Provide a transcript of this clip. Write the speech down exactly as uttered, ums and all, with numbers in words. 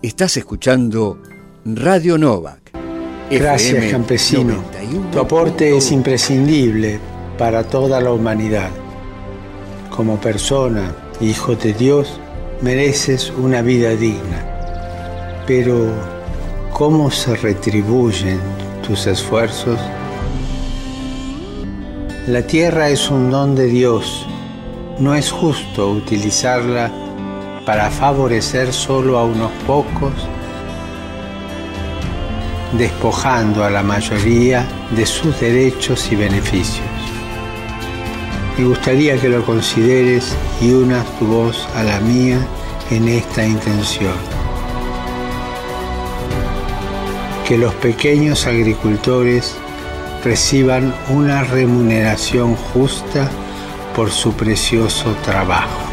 Estás escuchando Radio Novak. Gracias, F M campesino. noventa y uno Tu aporte punto es uno. imprescindible para toda la humanidad. Como persona, hijo de Dios, mereces una vida digna. Pero, ¿cómo se retribuyen tus esfuerzos? La tierra es un don de Dios. No es justo utilizarla para favorecer solo a unos pocos, despojando a la mayoría de sus derechos y beneficios. Me gustaría que lo consideres y unas tu voz a la mía en esta intención. Que los pequeños agricultores reciban una remuneración justa por su precioso trabajo.